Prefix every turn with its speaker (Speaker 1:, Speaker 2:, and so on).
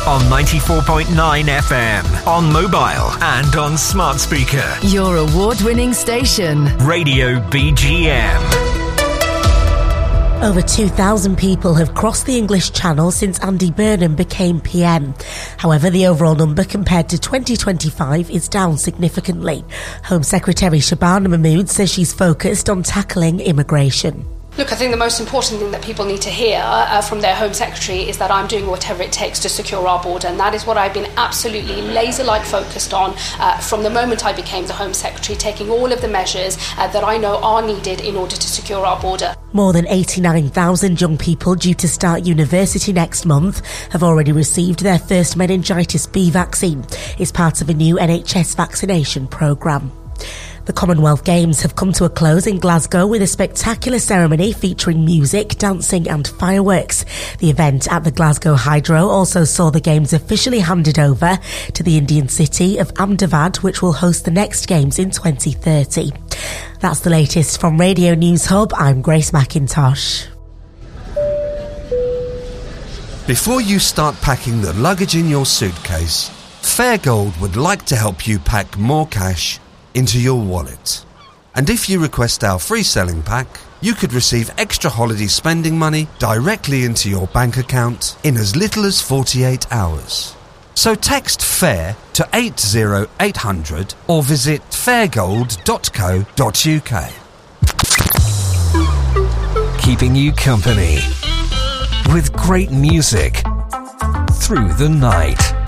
Speaker 1: on 94.9 FM, on mobile and on smart speaker.
Speaker 2: Your award-winning station.
Speaker 1: Radio BGM.
Speaker 3: Over 2,000 people have crossed the English Channel since Andy Burnham became PM. However, the overall number compared to 2025 is down significantly. Home Secretary Shabana Mahmood says she's focused on tackling immigration.
Speaker 4: Look, I think the most important thing that people need to hear from their Home Secretary is that I'm doing whatever it takes to secure our border, and that is what I've been absolutely laser-like focused on from the moment I became the Home Secretary, taking all of the measures that I know are needed in order to secure our border.
Speaker 3: More than 89,000 young people due to start university next month have already received their first meningitis B vaccine. It's part of a new NHS vaccination programme. The Commonwealth Games have come to a close in Glasgow with a spectacular ceremony featuring music, dancing and fireworks. The event at the Glasgow Hydro also saw the Games officially handed over to the Indian city of Ahmedabad, which will host the next Games in 2030. That's the latest from Radio News Hub. I'm Grace McIntosh.
Speaker 5: Before you start packing the luggage in your suitcase, Fairgold would like to help you pack more cash into your wallet. And if you request our free selling pack, you could receive extra holiday spending money directly into your bank account in as little as 48 hours. So text FAIR to 80800 or visit fairgold.co.uk.
Speaker 1: Keeping you company with great music through the night.